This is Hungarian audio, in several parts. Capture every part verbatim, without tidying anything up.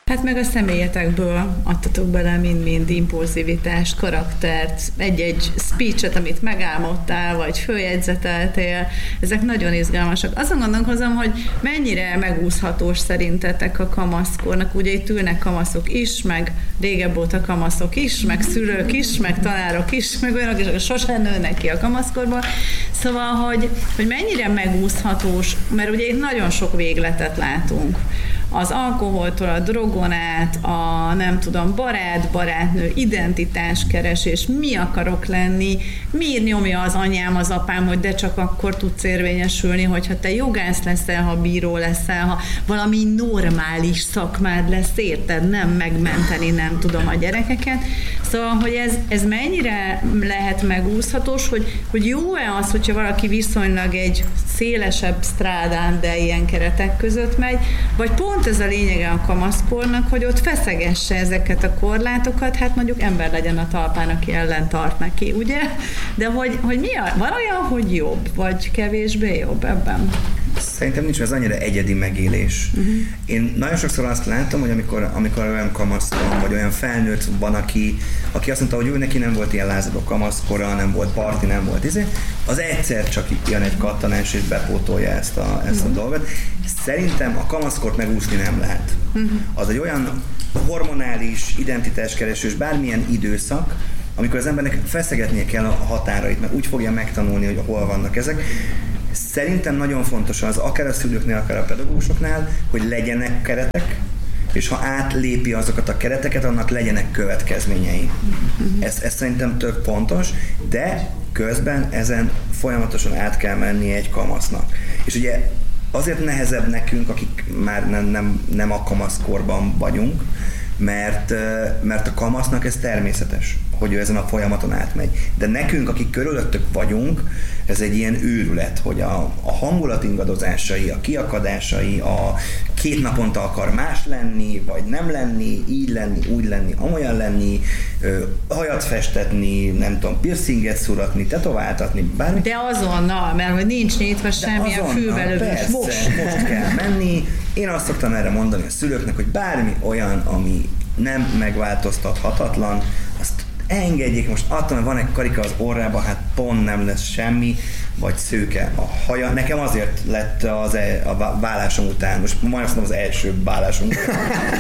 Hát meg a személyetekből adtatok bele mind-mind impulzivitást, karaktert, egy-egy speechet, amit megálmodtál, vagy följegyzeteltél. Ezek nagyon izgalmasak. Azon gondolkozom, hogy mennyire megúszhatós szerintetek a kamaszkornak. Ugye itt ülnek kamaszok is, meg régebb óta kamaszok is, meg szülők is, meg tanárok is, meg olyanok is, akik sosem nőnek ki a kamaszkorból. Szóval, hogy, hogy mennyire megúszhatós, mert ugye itt nagyon sok végletet látunk. Az alkoholtól a drogon át, a nem tudom, barát, barátnő, identitáskeresés, mi akarok lenni, miért nyomja az anyám, az apám, hogy de csak akkor tudsz érvényesülni, hogyha te jogász leszel, ha bíró leszel, ha valami normális szakmád lesz, érted, nem megmenteni, nem tudom, a gyerekeket. Szóval, hogy ez, ez mennyire lehet megúszhatós, hogy, hogy jó-e az, hogyha valaki viszonylag egy szélesebb strádán, de ilyen keretek között megy, vagy pont ez a lényege a kamaszkornak, hogy ott feszegesse ezeket a korlátokat, hát mondjuk ember legyen a talpán, aki ellen tart neki, ugye? De hogy, hogy mi a, van olyan, hogy jobb, vagy kevésbé jobb ebben? Szerintem nincs, ez annyira egyedi megélés. Uh-huh. Én nagyon sokszor azt látom, hogy amikor, amikor olyan kamasz van, vagy olyan felnőtt van, aki, aki azt mondta, hogy ő neki nem volt ilyen lázadó kamaszkora, nem volt parti, nem volt izé, az egyszer csak jön egy kattanás és bepótolja ezt a, ezt uh-huh. a dolgot. Szerintem a kamaszkort megúszni nem lehet. Uh-huh. Az egy olyan hormonális, identitáskeresős, bármilyen időszak, amikor az embernek feszegetnie kell a határait, mert úgy fogja megtanulni, hogy hol vannak ezek. Szerintem nagyon fontos az, akár a szülőknél, akár a pedagógusoknál, hogy legyenek keretek, és ha átlépi azokat a kereteket, annak legyenek következményei. Ez, ez szerintem tök fontos, de közben ezen folyamatosan át kell mennie egy kamasznak. És ugye azért nehezebb nekünk, akik már nem, nem, nem a kamaszkorban vagyunk, mert, mert a kamasznak ez természetes, hogy ő ezen a folyamaton átmegy. De nekünk, akik körülöttük vagyunk, ez egy ilyen őrület, hogy a, a hangulat ingadozásai, a kiakadásai, a két naponta akar más lenni, vagy nem lenni, így lenni, úgy lenni, amolyan lenni, ö, hajat festetni, nem tudom, piercinget szuratni, tetováltatni, bármi. De azonnal, mert hogy nincs nyitva semmilyen fülbelövés. Most, most kell menni. Én azt szoktam erre mondani a szülőknek, hogy bármi olyan, ami nem megváltoztathatatlan, azt engedjék, most attól, hogy van egy karika az orrában, hát pont nem lesz semmi, vagy szőke a haja. Nekem azért lett az e, a vállásom után, most majd azt mondom, az első vállásom után.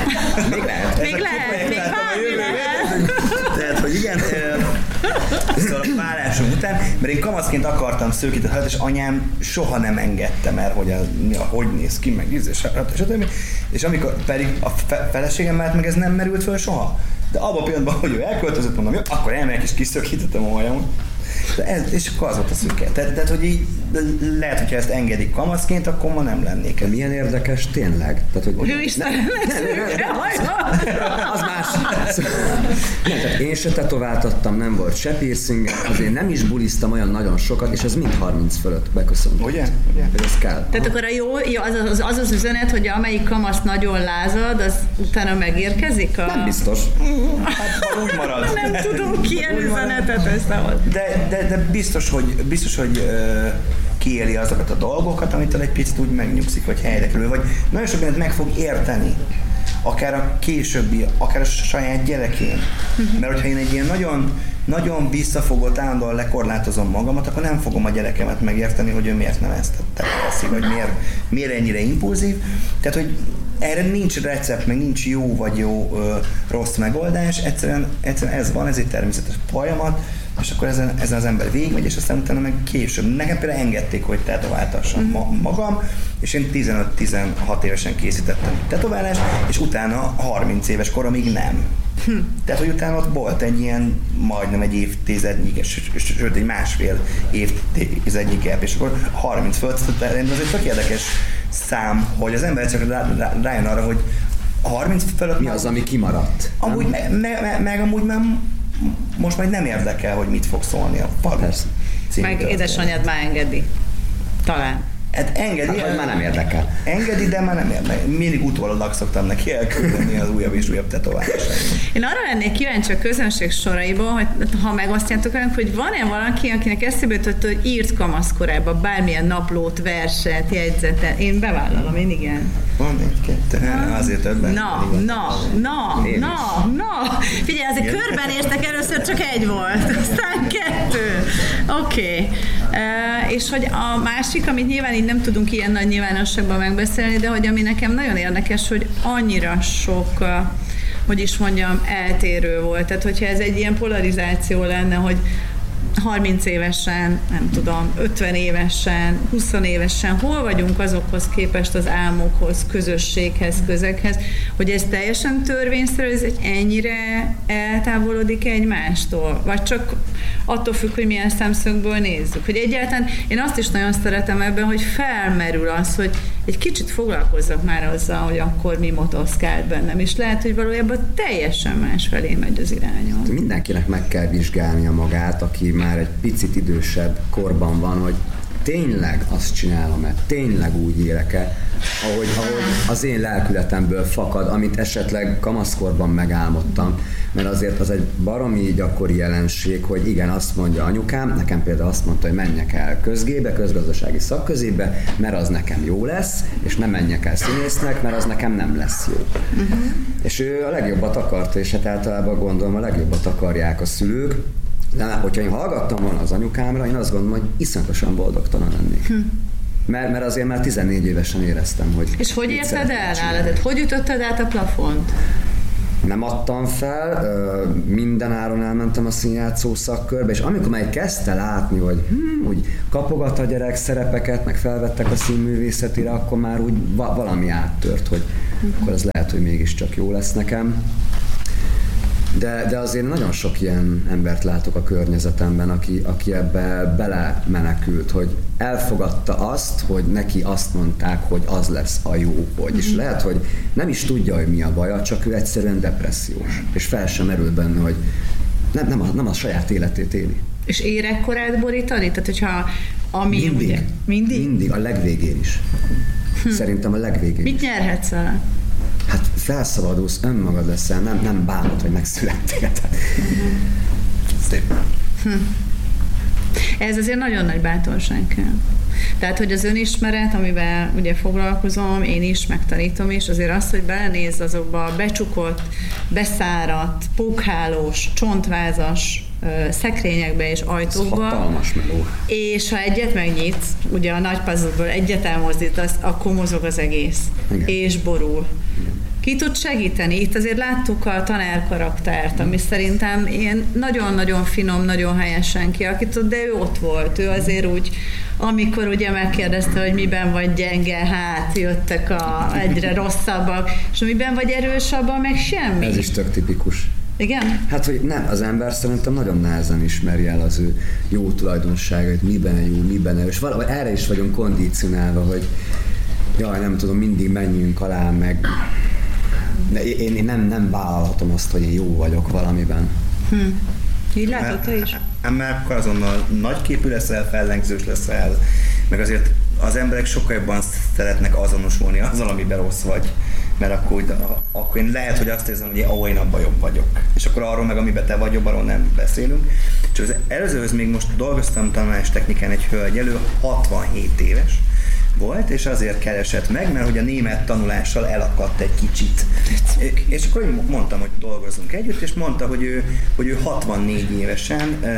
Még lehet. Még lehet, még bármi lehet. Tehát, hogy igen, szóval a vállásom után, mert én kamaszként akartam szőkített hajat, és anyám soha nem engedte, mert hogy, a, hogy néz ki, meg íz, és stb. És amikor pedig a feleségem mellett meg ez nem merült föl soha. De abban a pillanatban, hogy ő elköltözött, mondom, jó, akkor elmegyek és kiszökítettem a hajamat. Ez, és akkor az volt a szüke. Tehát, tehát, hogy így lehet, hogyha ezt engedik kamaszként, akkor ma nem lennék. Milyen érdekes, tényleg. Tehát, hogy ő is nem, nem, az más. Nem, tehát én se tetováltattam, nem volt se piercing, azért nem is buliztam olyan nagyon sokat, és ez mind harminc fölött, beköszönöm. Ugye? Ugye? Ez kell. Tehát akkor a jó, jó az, az, az az üzenet, hogy amelyik kamasz nagyon lázad, az utána megérkezik? A... Nem biztos. Hát úgy marad. Nem tudunk ilyen üzenetet összehozni. De, de, de biztos, hogy, biztos, hogy uh, kiéli azokat a dolgokat, amitől egy picit úgy megnyugszik, vagy helyre kerül, vagy nagyon sok mindent meg fog érteni, akár a későbbi, akár a saját gyerekén. Mert hogyha én egy ilyen nagyon, nagyon visszafogott, állandóan lekorlátozom magamat, akkor nem fogom a gyerekemet megérteni, hogy ő miért nem ezt teszi, vagy miért, miért ennyire impulzív. Tehát, hogy erre nincs recept, meg nincs jó vagy jó ö, rossz megoldás, egyszerűen, egyszerűen ez van, ez egy természetes folyamat, és akkor ezen, ezen az ember végigmegy, és aztán utána meg később. Nekem például engedték, hogy tetováltassam ma- magam, és én tizenöt-tizenhat évesen készítettem tetoválást, és utána harminc éves koromig nem. Hm. Tehát, hogy utána ott volt egy ilyen majdnem egy évtizednyi, sőt egy másfél évtizednyi gap, és akkor harminc fölött, ez egy tök érdekes szám, hogy az ember csak rá, rá, rájön arra, hogy harminc fölött... Mi az, ami kimaradt? Amúgy, me, me, me, meg amúgy már most majd nem érdekel, hogy mit fog szólni a falu. Meg édesanyád már engedi. Talán. Hát engedi. Hát, már nem érdekel. Engedi, de már nem érdekel. Mindig utólag szoktam neki elküldeni az újabb és újabb tetoválást. Én arra lennék kíváncsi a közönség soraiból, hogy ha megosztjátok velünk, hogy van-e valaki, akinek eszébe jutott, hogy írt kamaszkorában bármilyen naplót, verset, jegyzetet. Én bevállalom, én igen. Van egy Kettő, azért többen. Na, na, na, na, na. Figyelj, azért körben értek, először csak egy volt, aztán kettő. Oké. Okay. Uh, és hogy a másik, amit nyilván így nem tudunk ilyen nagy nyilvánosságban megbeszélni, de hogy ami nekem nagyon érdekes, hogy annyira sok, uh, hogy is mondjam, eltérő volt. Tehát, hogyha ez egy ilyen polarizáció lenne, hogy harminc évesen, nem tudom, ötven évesen, húsz évesen, hol vagyunk azokhoz képest az álmokhoz, közösséghez, közeghez, hogy ez teljesen törvényszerű, ez egy ennyire eltávolodik egymástól, vagy csak attól függ, hogy milyen szemszögből nézzük. Hogy egyáltalán én azt is nagyon szeretem ebben, hogy felmerül az, hogy egy kicsit foglalkozzak már azzal, hogy akkor mi motoszkált bennem, és lehet, hogy valójában teljesen más felé megy az irányon. Mindenkinek meg kell vizsgálnia magát, aki már egy picit idősebb korban van, hogy tényleg azt csinálom-e, tényleg úgy élek-e, ahogy, ahogy az én lelkületemből fakad, amit esetleg kamaszkorban megálmodtam, mert azért az egy baromi gyakori jelenség, hogy igen, azt mondja anyukám, nekem például azt mondta, hogy menjek el közgébe, közgazdasági szakközébe, mert az nekem jó lesz, és nem menjek el színésznek, mert az nekem nem lesz jó. Uh-huh. És ő a legjobbat akarta, és hát általában gondolom a legjobbat akarják a szülők, de hogyha én hallgattam volna az anyukámra, én azt gondolom, hogy iszonyatosan boldogtalan lennék. Hm. Mert, mert azért már tizennégy évesen éreztem, hogy... És hogy érted el nálad? Hogy ütötted át a plafont? Nem adtam fel, minden áron elmentem a színjátszó szakkörbe, és amikor már kezdte látni, hogy hm, úgy kapogat a gyerek szerepeket, meg felvettek a színművészetére, akkor már úgy valami áttört, hogy hm. akkor az lehet, hogy mégiscsak jó lesz nekem. De, de azért nagyon sok ilyen embert látok a környezetemben, aki, aki ebbe belemenekült, hogy elfogadta azt, hogy neki azt mondták, hogy az lesz a jó, hogy. Mm-hmm. És lehet, hogy nem is tudja, hogy mi a baja, csak ő egyszerűen depressziós. És fel sem merül benne, hogy nem, nem, a, nem a saját életét éli. És érekkorát borítani? Tehát, hogyha ami mindig, ugye, mindig? Mindig, a legvégén is. Hm. Szerintem a legvégén Mit is. nyerhetsz el? Hát felszabadulsz, önmagad leszel, nem, nem bánod, hogy megszülettél. Szép. Hm. Ez azért nagyon nagy bátorság kell. Tehát, hogy az önismeret, amivel ugye foglalkozom, én is, megtanítom is, azért az, hogy belenézz azokba a becsukott, beszáradt, pókhálós, csontvázas ö, szekrényekbe és ajtókba. Ez hatalmas meló. És ha egyet megnyitsz, ugye a nagy puzzle-ből egyet elmozdítasz, akkor mozog az egész. Igen. És borul. Igen. Ki tud segíteni? Itt azért láttuk a tanár karaktert, ami szerintem ilyen nagyon-nagyon finom, nagyon helyesen kialakított, de ő ott volt. Ő azért úgy, amikor ugye megkérdezte, hogy miben vagy gyenge, hát jöttek a egyre rosszabbak, és miben vagy erős, abban meg semmi. Ez is tök tipikus. Igen? Hát, hogy nem, az ember szerintem nagyon nehezen ismeri el az ő jó tulajdonságait, miben jó, miben erős. Valahogy erre is vagyunk kondicionálva, hogy jaj, nem tudom, mindig menjünk alá, meg de én, én nem, nem vállalhatom azt, hogy én jó vagyok valamiben. Hm. Így látod te is? Mert akkor azonnal nagyképű leszel, fellengzős leszel, meg azért az emberek sokkal jobban szeretnek azonosulni azzal, amiben rossz vagy, mert akkor, akkor én lehet, hogy azt érzem, hogy én, ó, én abban jobb vagyok. És akkor arról meg, amiben te vagy jobb, arról nem beszélünk. Csak az előzőhöz még most dolgoztam tanulástechnikán egy hölgyelő, hatvanhét éves volt, és azért keresett meg, mert hogy a német tanulással elakadt egy kicsit. És akkor mondtam, hogy dolgozzunk együtt, és mondta, hogy ő, hogy ő hatvannégy évesen uh,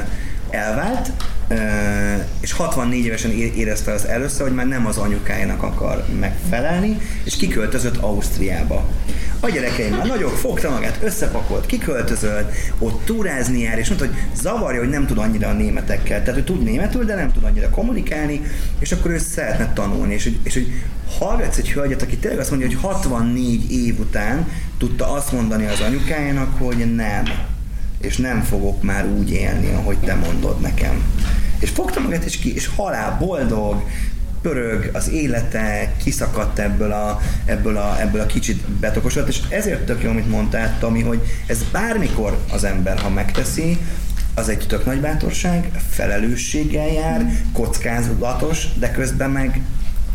elvált, uh, és hatvannégy évesen érezte az először, hogy már nem az anyukájának akar megfelelni, és kiköltözött Ausztriába. A gyerekeim már nagyobb, fogta magát, összepakolt, kiköltözött, ott túrázni jár, és mondta, hogy zavarja, hogy nem tud annyira a németekkel. Tehát ő tud németül, de nem tud annyira kommunikálni, és akkor ő szeretne tanulni. És, és hogy hallgatsz egy hölgyet, aki tényleg azt mondja, hogy hatvannégy év után tudta azt mondani az anyukájának, hogy nem, és nem fogok már úgy élni, ahogy te mondod nekem. És fogta magát, és, ki, és halál boldog, pörög az élete, kiszakadt ebből a, ebből a, ebből a kicsit betokosodott, és ezért tök jó, amit mondtál, Tomi, hogy ez bármikor az ember, ha megteszi, az egy tök nagy bátorság, felelősséggel jár, kockázatos, de közben meg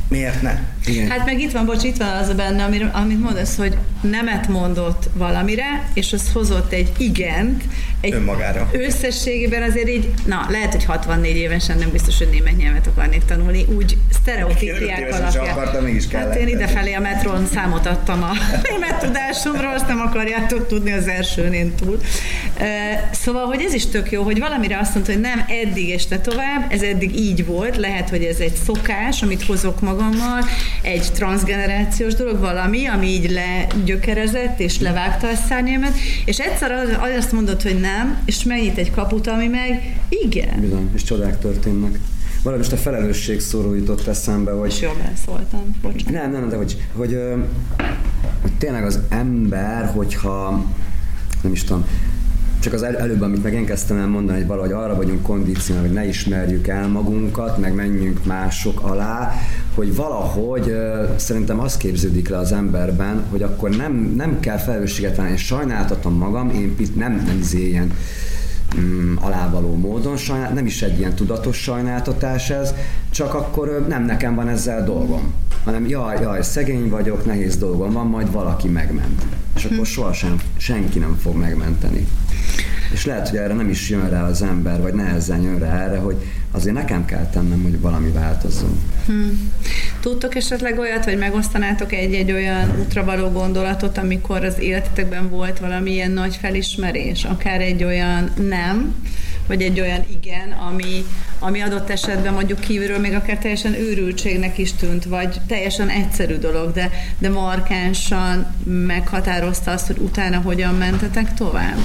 Miért ne? Igen. Hát meg itt van, bocs, itt van az a benne, amit mondasz, hogy nemet mondott valamire, és az hozott egy igent, egy önmagára. Összességében azért így, na, lehet, hogy hatvannégy évesen nem biztos, hogy német nyelvet akarnék tanulni, úgy sztereotípiák alapján. Hát én idefelé a metrón számot adtam a német tudásomról, azt nem akarjátok tudni az elsőnén túl. Szóval, hogy ez is tök jó, hogy valamire azt mondta, hogy nem eddig és ne tovább, ez eddig így volt, lehet, hogy ez egy szokás, amit hozok magammal, egy transzgenerációs dolog, valami, ami így legyökerezett, és levágta a szárnyamat, és egyszer azt mondod, hogy nem, és megnyit egy kaput, ami meg igen. Bizony, és csodák történnek. Valami most a felelősség szóról jutott eszembe, hogy... És jól beleszóltam, bocsánat. Nem, nem, de hogy, hogy, hogy tényleg az ember, hogyha nem is tudom, csak az el, előbb, amit meg én kezdtem el mondani, hogy valahogy arra vagyunk kondicionálva, hogy ne ismerjük el magunkat, meg menjünk mások alá, hogy valahogy uh, szerintem az képződik le az emberben, hogy akkor nem, nem kell felelősséget venni, én sajnáltatom magam, én nem, nem izé ilyen um, alávaló módon, sajnál, nem is egy ilyen tudatos sajnáltatás ez, csak akkor uh, nem nekem van ezzel dolgom, hanem jaj, jaj, szegény vagyok, nehéz dolgom van, majd valaki megment. És akkor sohasem senki nem fog megmenteni. És lehet, hogy erre nem is jön rá az ember, vagy nehezen jön rá erre, hogy azért nekem kell tennem, hogy valami változzon. Hmm. Tudtok esetleg olyat, vagy megosztanátok egy-egy olyan útra való gondolatot, amikor az életetekben volt valamilyen nagy felismerés, akár egy olyan nem, vagy egy olyan igen, ami, ami adott esetben mondjuk kívülről még akár teljesen őrültségnek is tűnt, vagy teljesen egyszerű dolog, de, de markánsan meghatározta azt, hogy utána hogyan mentetek tovább?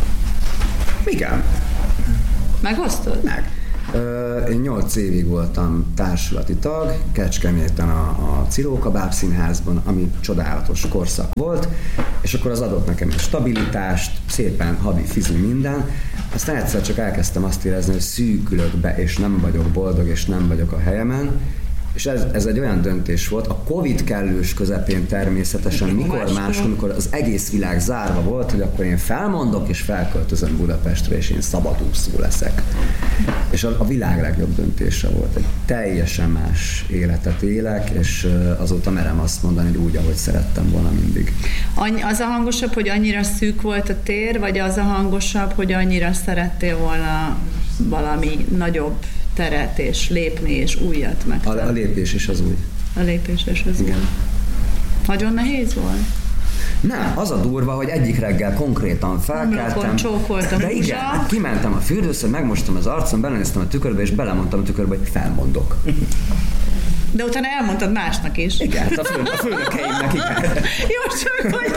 Igen. Megosztod? Meg. Én nyolc évig voltam társulati tag, Kecskeméten a, a Cilóka Bábszínházban, ami csodálatos korszak volt, és akkor az adott nekem egy stabilitást, szépen havi fizi minden, aztán egyszer csak elkezdtem azt érezni, hogy szűkülök be, és nem vagyok boldog, és nem vagyok a helyemen, és ez, ez egy olyan döntés volt, a Covid kellős közepén természetesen, mikor máskor, amikor az egész világ zárva volt, hogy akkor én felmondok, és felköltözöm Budapestre, és én szabadúszó leszek. És a, a világ legjobb döntése volt. Egy teljesen más életet élek, és azóta merem azt mondani, hogy úgy, ahogy szerettem volna mindig. Az a hangosabb, hogy annyira szűk volt a tér, vagy az a hangosabb, hogy annyira szerettél volna valami nagyobb teret, és lépni, és újat megtenni? A, a lépés is az új. A lépés is az igen. új. Nagyon nehéz volt? Nem, az a durva, hogy egyik reggel konkrétan felkeltem. Csókoltam. De igen, kimentem a fürdőször, megmostam az arcom, belenéztem a tükörbe, és belemondtam a tükörbe, hogy felmondok. De utána elmondtad másnak is. Igen, a, fő, a főnökeimnek, igen. Jó, csak hogy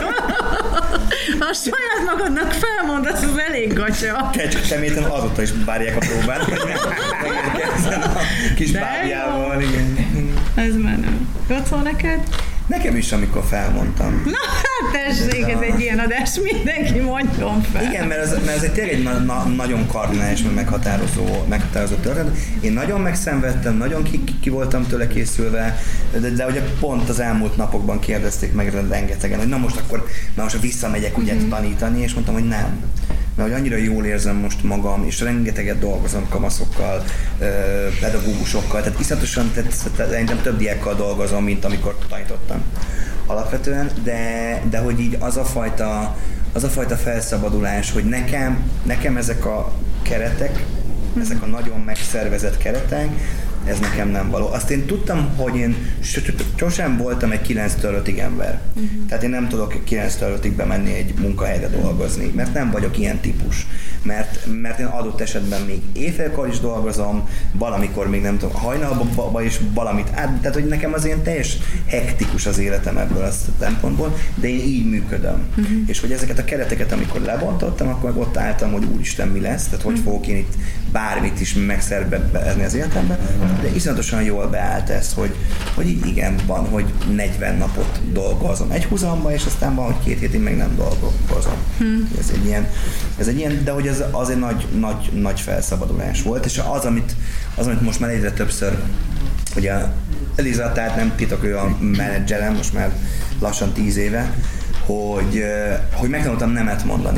a saját magadnak felmondasz, az elég gacsa. Kecskeméten azóta is várják a próbát, hogy megérkezzen a kis bábjával. Igen. Ez menő. Jött szól neked? Nekem is, amikor felmondtam. Na hát tessék, ez egy ilyen adás, mindenki mondjon fel. Igen, mert ez, mert ez egy tényleg egy na, na, nagyon kardinális, meghatározó, meghatározó történet. Én nagyon megszenvedtem, nagyon ki, ki voltam tőle készülve, de, de ugye pont az elmúlt napokban kérdezték meg rengetegen, hogy na most akkor, na most visszamegyek ugye mm-hmm. tanítani, és mondtam, hogy nem. Mert hogy annyira jól érzem most magam, és rengeteget dolgozom kamaszokkal, pedagógusokkal, tehát iszonyatosan, tehát szerintem több diákkal dolgozom, mint amikor tanítottam alapvetően, de, de hogy így az a fajta, az a fajta felszabadulás, hogy nekem, nekem ezek a keretek, ezek a nagyon megszervezett keretek, ez nekem nem való. Azt én tudtam, hogy én sosem voltam egy kilenctől ötig ember. Uh-huh. Tehát én nem tudok kilenctől ötig bemenni egy munkahelyre dolgozni, mert nem vagyok ilyen típus. Mert, mert én adott esetben még éjfélkor is dolgozom, valamikor még nem tudom, hajnalban is valamit át, tehát hogy nekem az ilyen teljes hektikus az életem ebből a szempontból, de én így működöm. Uh-huh. És hogy ezeket a kereteket, amikor lebontottam, akkor ott álltam, hogy úristen, mi lesz, tehát hogy uh-huh. fogok én itt bármit is megszervezni az életemben, de iszonyatosan jól beállt ez, hogy, hogy igen, van, hogy negyven napot dolgozom egy húzamba, és aztán van, hogy két hétig még nem dolgozom. Hmm. Ez egy ilyen, ez egy ilyen, de hogy ez az egy nagy, nagy, nagy felszabadulás volt, és az, amit, az, amit most már egyre többször, ugye Eliza, tehát nem titok, ő a menedzserem, most már lassan tíz éve, hogy, hogy megtanultam nemet mondani.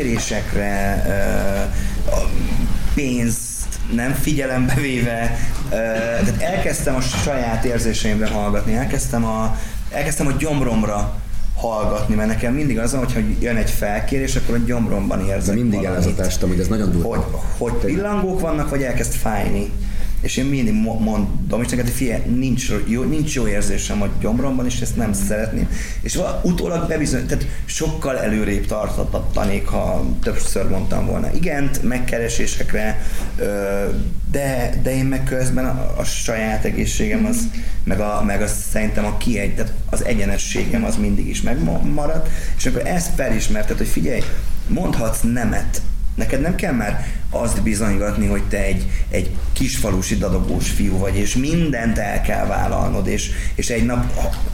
Felkérésekre, pénzt nem figyelembe véve, Tehát elkezdtem a saját érzéseimre hallgatni, elkezdtem a, elkezdtem a gyomromra hallgatni, mert nekem mindig az, hogyha jön egy felkérés, akkor a gyomromban érzek mindig valamit. elzatástam, hogy ez nagyon durva. Hogy, hogy pillangók vannak, vagy elkezd fájni. És én mindig mondom, és neked, hogy figyelj, nincs jó, nincs jó érzésem a gyomromban, és ezt nem szeretném. És utólag bebizony, tehát sokkal előrébb tartattanék, ha többször mondtam volna igent, megkeresésekre, de, de én meg közben a, a saját egészségem, az, meg, a, meg a, szerintem a kiegy, tehát az egyenességem az mindig is megmarad, és akkor ezt felismerted, hogy figyelj, mondhatsz nemet. Neked nem kell már azt bizonygatni, hogy te egy, egy kisfalusi dadogós fiú vagy, és mindent el kell vállalnod, és, és egy nap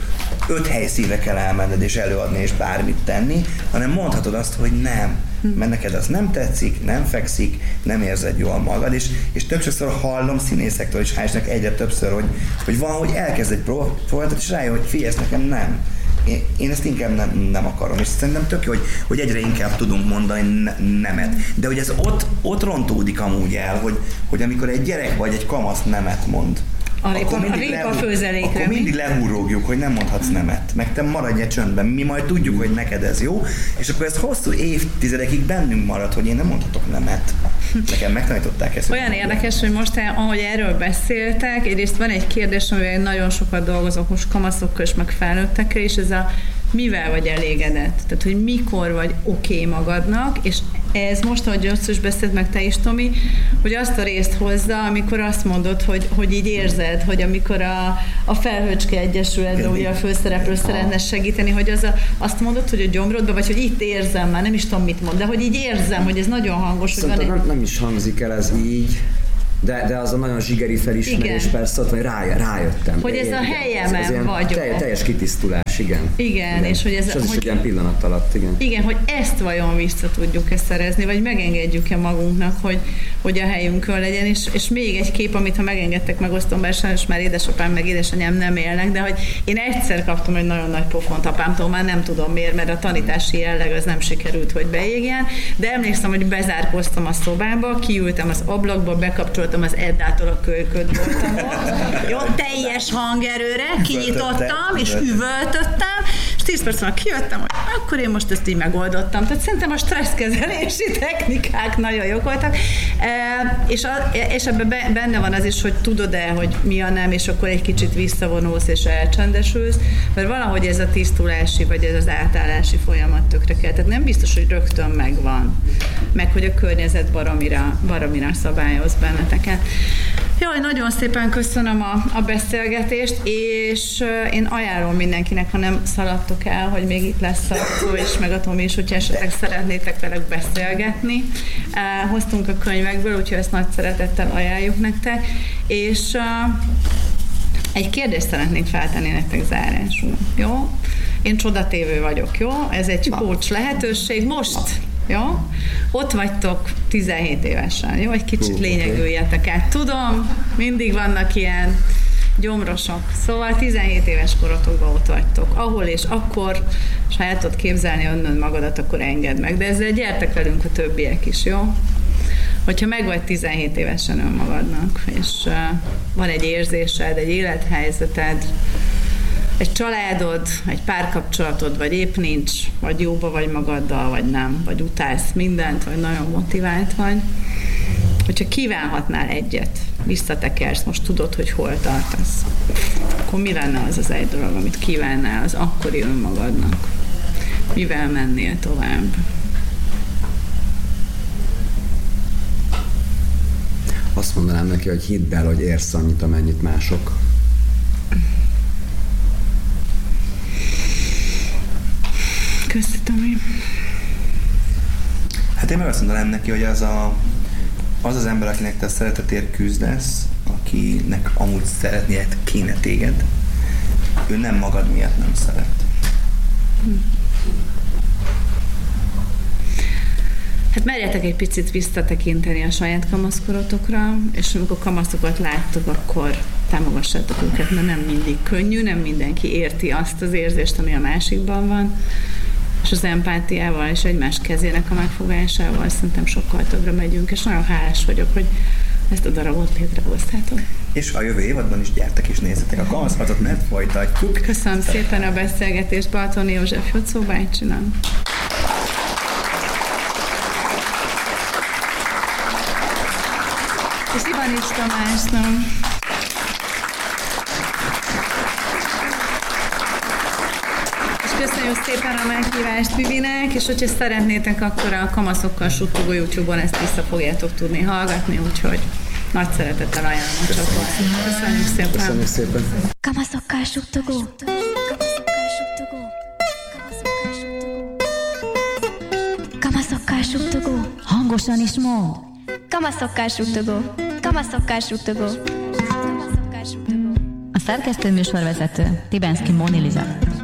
öt helyszínre kell elmenned, és előadni, és bármit tenni, hanem mondhatod azt, hogy nem, mert neked az nem tetszik, nem fekszik, nem érzed jól magad, és, és többször hallom színészektől is, hálásnak egyre többször, hogy, hogy van, hogy elkezd egy próbáltat, és rájön, hogy figyelj, nekem nem. Én, én ezt inkább nem, nem akarom, és szerintem tök jó, hogy, hogy egyre inkább tudunk mondani nemet. De hogy ez ott, ott rontódik amúgy el, hogy, hogy amikor egy gyerek vagy egy kamasz nemet mond, A répa, akkor mindig, a répa le, főzelékre, akkor mindig lehúrógjuk, hogy nem mondhatsz nemet, meg te maradj egy csöndben, mi majd tudjuk, hogy neked ez jó, és akkor ez hosszú évtizedekig bennünk marad, hogy én nem mondhatok nemet. Nekem megtanították ezt. Olyan érdekes, hogy most, ahogy erről beszéltek, egyrészt van egy kérdés, amivel nagyon sokat dolgozok most kamaszokkal és meg felnőttekkel, és ez a mivel vagy elégedett? Tehát, hogy mikor vagy oké okay magadnak, és ez most, ahogy azt is beszélt meg te is, Tomi, hogy azt a részt hozza, amikor azt mondod, hogy, hogy így érzed, hogy amikor a, a Felhőcske Egyesületbe ugye a főszereplő szeretne segíteni, hogy az a, azt mondod, hogy a gyomrodba, vagy hogy itt érzem már, nem is tudom mit mond, de hogy így érzem, hogy ez nagyon hangos. Hogy van egy... nem, nem is hangzik el ez így, de, de az a nagyon zsigeri felismerés, igen. Persze ott, hogy ráj, rájöttem. Hogy ez igen, a helyemen ez, ez vagyok. Teljes, teljes kitisztulás, igen. Igen, igen. És hogy ez, és az hogy, is egy ilyen pillanat alatt, igen. Igen, hogy ezt vajon vissza tudjuk-e szerezni, vagy megengedjük-e magunknak, hogy, hogy a helyünkön legyen, és, és még egy kép, amit ha megengedtek, megosztom, bár sajnos már édesapám meg édesanyám nem élnek, de hogy én egyszer kaptam egy nagyon nagy pofont apámtól, már nem tudom miért, mert a tanítási jelleg az nem sikerült, hogy beégjen, de emlékszem, hogy bezárkoztam a szobába, kiültem az ablakba, bekapcsoltam az Eddától a kölyköt voltam ott. Jó, teljes hangerőre kinyitottam, és üvöltöttem, és tíz perc múlva kijöttem, hogy akkor én most ezt így megoldottam. Tehát szerintem a stresszkezelési technikák nagyon jók voltak. E, és, a, és ebben benne van az is, hogy tudod-e, hogy mi a nem, és akkor egy kicsit visszavonulsz és elcsendesülsz, mert valahogy ez a tisztulási, vagy ez az átállási folyamat tökre kell. Tehát nem biztos, hogy rögtön megvan, meg hogy a környezet baromira, baromira szabályoz benneteket. Jaj, nagyon szépen köszönöm a, a beszélgetést, és én ajánlom mindenkinek, ha nem szaladtok el, hogy még itt lesz a Szó is, meg a Tomi is, hogyha esetleg szeretnétek velük beszélgetni. Hoztunk a könyvekből, úgyhogy ezt nagy szeretettel ajánljuk nektek, és egy kérdést szeretnék feltenni nektek zárásul, jó? Én csodatévő vagyok, jó? Ez egy coach lehetőség. Most, jó? Ott vagytok tizenhét évesen, jó? Egy kicsit lényegüljetek át. Tudom, mindig vannak ilyen gyomrosok. Szóval tizenhét éves korotokban ott vagytok. Ahol és akkor sajátod képzelni önnön magadat, akkor engedd meg. De ezzel gyertek velünk a többiek is, jó? Hogyha meg vagy tizenhét évesen önmagadnak, és uh, van egy érzésed, egy élethelyzeted, egy családod, egy párkapcsolatod, vagy épp nincs, vagy jóba vagy magaddal, vagy nem, vagy utálsz mindent, vagy nagyon motivált vagy. Hogyha kívánhatnál egyet, visszatekersz, most tudod, hogy hol tartasz, akkor mi lenne az az egy dolog, amit kívánnál az akkori önmagadnak? Mivel mennél tovább? Azt mondanám neki, hogy hidd el, hogy érsz annyit, amennyit mások. Köszi, Tomi. Hát én meg azt mondanám neki, hogy az a, az, az ember, akinek te a szeretetért küzdesz, akinek amúgy szeretnie kéne téged, ő nem magad miatt nem szeret. Hm. Hát merjetek egy picit visszatekinteni a saját kamaszkorotokra, és amikor kamaszokat láttok, akkor támogassátok őket, mert nem mindig könnyű, nem mindenki érti azt az érzést, ami a másikban van, és az empátiával és egymás kezének a megfogásával szerintem sokkal többre megyünk, és nagyon hálás vagyok, hogy, ezt a darabot létrehoztátok. És a jövő évadban is gyertek és nézzetek a Kamaszharcot, mert folytatjuk. Köszönöm szépen a beszélgetést Balatoni József Jocó bácsinak. És Ivanics Tamásnak. És köszönjük szépen a meghívást Vivinek, és hogyha szeretnétek, akkor a Kamaszokkal suttogó YouTube-on ezt vissza fogjátok tudni hallgatni, úgyhogy nagy szeretettel ajánlom a csoportot. Köszönjük szépen! Köszönjük szépen! Kamaszokkal suttogó! Kamaszokkal suttogó! Hangosan is mond! Kamaszokkal suttogó! Kamaszokkal suttogó! A szerkesztő műsorvezető Tibenszki Móni Liza.